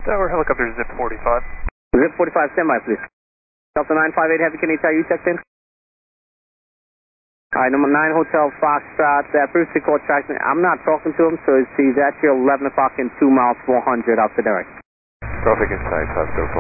Tower, helicopter zip 45. Zip 45, standby, please. Delta 958 Heavy, can you tell you checked in? Alright, number 9 Hotel Foxtrot, previously called tracking. I'm not talking to him, so he's at you 11 o'clock in 2 miles 400 out to Derek. Traffic inside,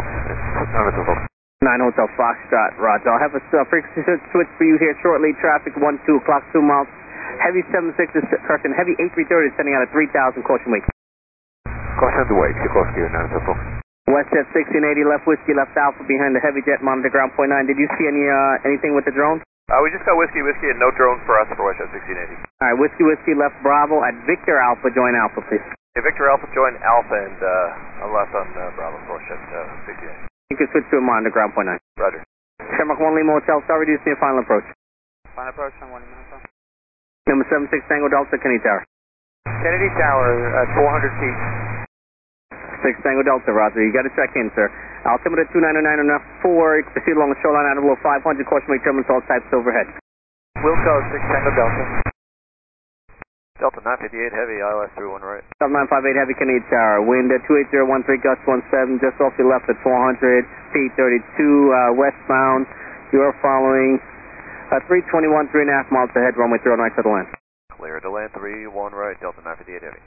9 Hotel Foxtrot, roger. I'll have a frequency switch for you here shortly. Traffic 1, 2 o'clock, 2 miles. Heavy 76 is correction. Heavy 8330 is sending out a 3000 caution wait. Caution the wait, Sikorsky, 9 Hotel Fox. Westjet 1680, left whiskey, left alpha behind the heavy jet, monitor ground point 9. Did you see anything with the drone? We just got whiskey, and no drone for us for Westjet 1680. Alright, whiskey, left Bravo at Victor Alpha, join Alpha, please. Hey, Victor Alpha, join Alpha, and I left on Bravo for Westjet 1680. You can switch to a monitor ground point 9. Roger. Shamrock 1 Lima Hotel, sorry, reducing your final approach. Final approach on 1 Lima Hotel. Number 76 Tango Delta, Kennedy Tower. Kennedy Tower, 400 feet. 6 Tango Delta, roger. You got to check in, sir. Altimeter 2909 on F4. You can proceed along the shoreline out of below 500. Caution wait terminals, all types overhead. Wilco, 6 Tango Delta. Delta 958 Heavy, ILS 31 right. Delta 958 Heavy, Kennedy Tower. Wind at 28013, gust 17, just off your left at 400. Feet 32 westbound. You're following 321, 3.5 miles ahead, runway 30 right to the land. Clear to land 31 right, Delta 958 Heavy.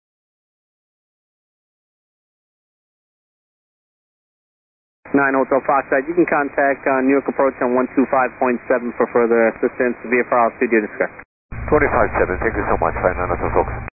9 Hotel Foxtrot, you can contact New York Approach on 125.7 for further assistance via file studio discuss. 25-7, thank you so much, 9 Hotel Fox.